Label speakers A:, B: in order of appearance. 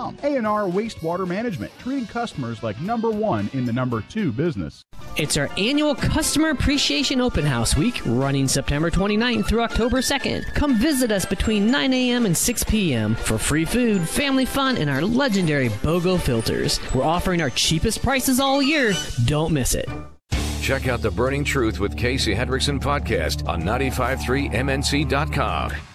A: ANR Wastewater Management, treating customers like number one in the number two business.
B: It's our annual Customer Appreciation Open House Week, running September 29th through October 2nd. Come visit us between 9 a.m. and 6 p.m. for free food, family fun, and our legendary BOGO filters. We're offering our cheapest prices all year. Don't miss it.
C: Check out the Burning Truth with Casey Hendrickson podcast on 953mnc.com.